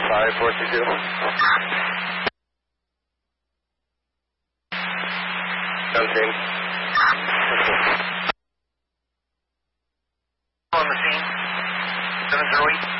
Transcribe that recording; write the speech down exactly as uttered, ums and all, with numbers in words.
five four two two. seventeen. On the scene. seven zero eight.